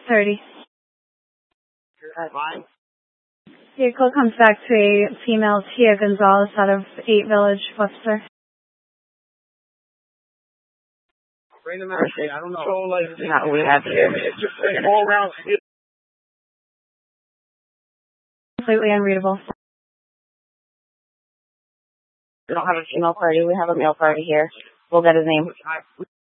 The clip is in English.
8:30. Fine. Vehicle comes back to a female, Tia Gonzalez, out of 8 Village, Webster. Bring them out. I don't know. So, like, we have here. It's just all around. Completely unreadable. We don't have a female party. We have a male party here. We'll get his name.